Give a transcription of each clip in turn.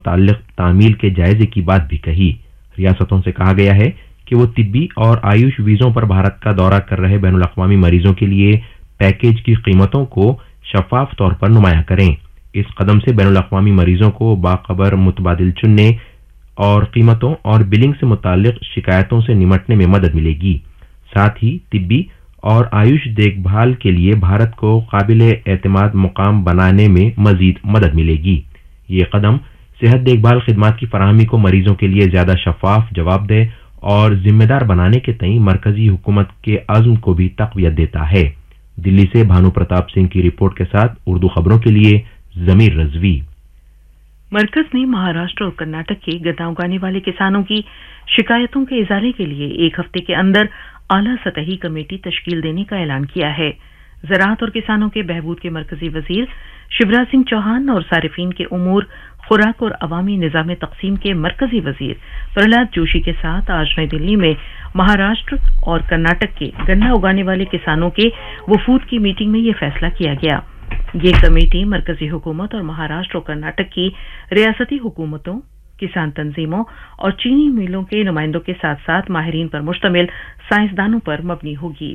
متعلق تعمیل کے جائزے کی بات بھی کہی۔ ریاستوں سے کہا گیا ہے کہ وہ طبی اور آیوش ویزوں پر بھارت کا دورہ کر رہے بین الاقوامی مریضوں کے لیے پیکیج کی قیمتوں کو شفاف طور پر نمایاں کریں۔ اس قدم سے بین الاقوامی مریضوں کو باخبر متبادل چننے اور قیمتوں اور بلنگ سے متعلق شکایتوں سے نمٹنے میں مدد ملے گی۔ ساتھ ہی طبی اور آیوش دیکھ بھال کے لیے بھارت کو قابل اعتماد مقام بنانے میں مزید مدد ملے گی۔ یہ قدم صحت دیکھ بھال خدمات کی فراہمی کو مریضوں کے لیے زیادہ شفاف، جواب دہ اور ذمہ دار بنانے کے تئیں مرکزی حکومت کے عزم کو بھی تقویت دیتا ہے۔ دلی سے بھانو پرتاپ سنگھ کی رپورٹ کے ساتھ اردو خبروں کے لیے ضمیر رضوی۔ مرکز نے مہاراشٹر اور کرناٹک کے گنا اگانے والے کسانوں کی شکایتوں کے ازالے کے لیے ایک ہفتے کے اندر اعلیٰ سطحی کمیٹی تشکیل دینے کا اعلان کیا ہے۔ زراعت اور کسانوں کے بہبود کے مرکزی وزیر شیوراج سنگھ چوہان اور صارفین کے امور، خوراک اور عوامی نظام تقسیم کے مرکزی وزیر پرہلاد جوشی کے ساتھ آج نئی دلی میں مہاراشٹر اور کرناٹک کے گنا اگانے والے کسانوں کے وفود کی میٹنگ میں یہ فیصلہ کیا گیا۔ یہ کمیٹی مرکزی حکومت اور مہاراشٹر اور کرناٹک کی ریاستی حکومتوں، کسان تنظیموں اور چینی میلوں کے نمائندوں کے ساتھ ساتھ ماہرین پر مشتمل سائنسدانوں پر مبنی ہوگی۔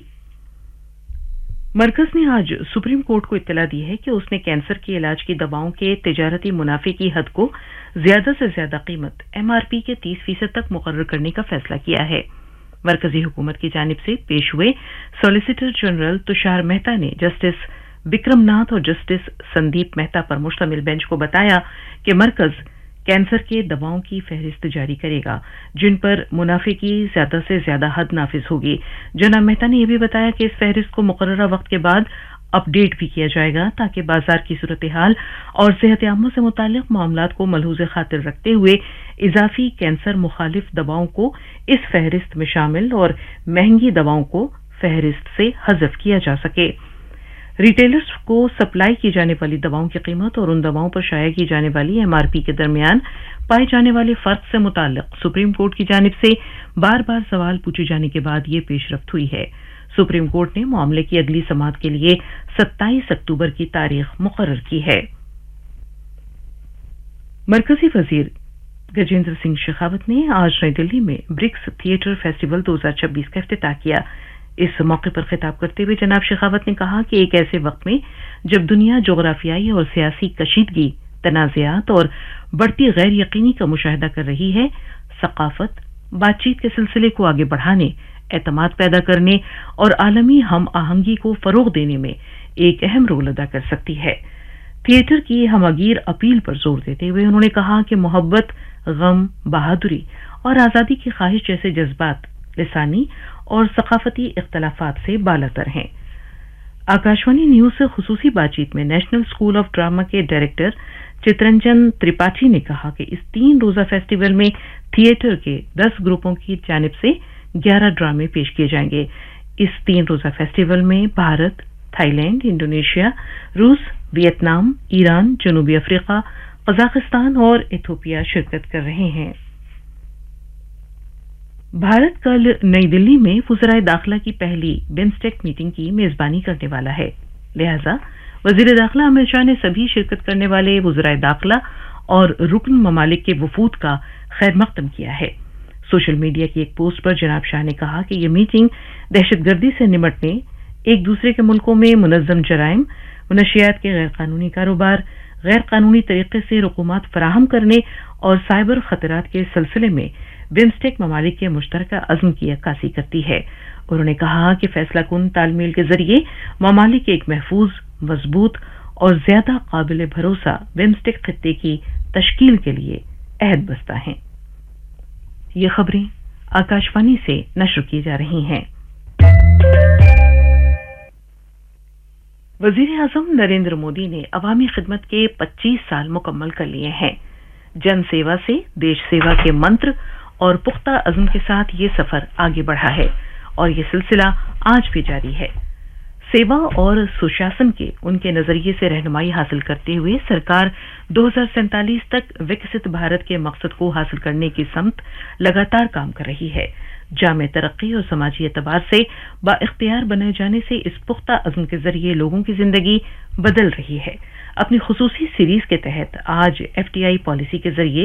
مرکز نے آج سپریم کورٹ کو اطلاع دی ہے کہ اس نے کینسر کے علاج کی دواؤں کے تجارتی منافع کی حد کو زیادہ سے زیادہ قیمت MRP کے 30% تک مقرر کرنے کا فیصلہ کیا ہے۔ مرکزی حکومت کی جانب سے پیش ہوئے سالیسیٹر جنرل تشار مہتا نے جسٹس وکرم ناتھ اور جسٹس سندیپ مہتا پر مشتمل بینچ کو بتایا کہ مرکز کینسر کے دواؤں کی فہرست جاری کرے گا جن پر منافع کی زیادہ سے زیادہ حد نافذ ہوگی۔ جناب مہتا نے یہ بھی بتایا کہ اس فہرست کو مقررہ وقت کے بعد اپ ڈیٹ بھی کیا جائے گا تاکہ بازار کی صورتحال اور صحت عامہ سے متعلق معاملات کو ملحوظ خاطر رکھتے ہوئے اضافی کینسر مخالف دواؤں کو اس فہرست میں شامل اور مہنگی دواؤں کو فہرست سے حذف کیا جا سکے۔ ریٹیلرز کو سپلائی کی جانے والی دواؤں کی قیمت اور ان دواؤں پر شائع کی جانے والی MRP کے درمیان پائے جانے والے فرق سے متعلق سپریم کورٹ کی جانب سے بار بار سوال پوچھے جانے کے بعد یہ پیش رفت ہوئی ہے۔ سپریم کورٹ نے معاملے کی اگلی سماعت کے لیے 27 اکتوبر کی تاریخ مقرر کی ہے۔ مرکزی وزیر گجیندر سنگھ شیخاوت نے آج نئی دلی میں برکس تھیٹر فیسٹیول 2026 کا افتتاح کیا۔ اس موقع پر خطاب کرتے ہوئے جناب شیخاوت نے کہا کہ ایک ایسے وقت میں جب دنیا جغرافیائی اور سیاسی کشیدگی، تنازعات اور بڑھتی غیر یقینی کا مشاہدہ کر رہی ہے، ثقافت بات چیت کے سلسلے کو آگے بڑھانے، اعتماد پیدا کرنے اور عالمی ہم آہنگی کو فروغ دینے میں ایک اہم رول ادا کر سکتی ہے۔ تھیٹر کی ہمگیر اپیل پر زور دیتے ہوئے انہوں نے کہا کہ محبت، غم، بہادری اور آزادی کی خواہش جیسے جذبات لسانی اور ثقافتی اختلافات سے بالاتر ہیں۔ آکاشوانی نیوز سے خصوصی بات چیت میں نیشنل اسکول آف ڈرامہ کے ڈائریکٹر چترنجن ترپاٹھی نے کہا کہ اس 3 روزہ فیسٹیول میں تھیٹر کے 10 گروپوں کی جانب سے 11 ڈرامے پیش کیے جائیں گے۔ اس 3 روزہ فیسٹیول میں بھارت، تھائی لینڈ، انڈونیشیا، روس، ویتنام، ایران، جنوبی افریقہ، قزاقستان اور ایتھوپیا شرکت کر رہے ہیں۔ بھارت کل نئی دلی میں وزرائے داخلہ کی پہلی بمسٹیک میٹنگ کی میزبانی کرنے والا ہے، لہذا وزیر داخلہ امت شاہ نے سبھی شرکت کرنے والے وزرائے داخلہ اور رکن ممالک کے وفود کا خیر مقدم کیا ہے۔ سوشل میڈیا کی ایک پوسٹ پر جناب شاہ نے کہا کہ یہ میٹنگ دہشت گردی سے نمٹنے، ایک دوسرے کے ملکوں میں منظم جرائم، منشیات کے غیر قانونی کاروبار، غیر قانونی طریقے سے رقومات فراہم کرنے اور سائبر خطرات کے سلسلے میں بمسٹیک ممالک کے مشترکہ عزم کی عکاسی کرتی ہے۔ انہوں نے کہا کہ فیصلہ کن تال میل کے ذریعے ممالک ایک محفوظ، مضبوط اور زیادہ قابل بھروسہ بمسٹیک خطے کی تشکیل کے لیے عہد بستہ ہیں۔ یہ خبریں آکاشوانی سے نشر کی جا رہی ہیں۔ وزیر اعظم نریندر مودی نے عوامی خدمت کے 25 سال مکمل کر لیے ہیں۔ جن سیوا سے دیش سیوا کے منتر اور پختہ عزم کے ساتھ یہ سفر آگے بڑھا ہے اور یہ سلسلہ آج بھی جاری ہے۔ سیوا اور سشاسن کے ان کے نظریے سے رہنمائی حاصل کرتے ہوئے سرکار 2047 تک وکست بھارت کے مقصد کو حاصل کرنے کی سمت لگاتار کام کر رہی ہے۔ جامع ترقی اور سماجی اعتبار سے با اختیار بنائے جانے سے اس پختہ عزم کے ذریعے لوگوں کی زندگی بدل رہی ہے۔ اپنی خصوصی سیریز کے تحت آج FDI پالیسی کے ذریعے